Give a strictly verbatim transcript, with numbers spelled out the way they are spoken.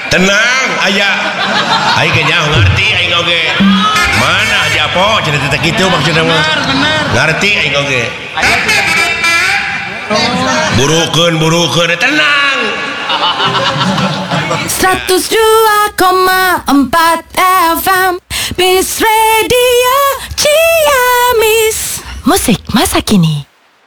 tenang ayah aing kayaknya ngerti aing oge mana aja po cerita gitu maksudnya mah ngerti aing oge burukeun burukeun tenang seratus dua koma empat F M Bis Radio Ciamis. Musik masa kini.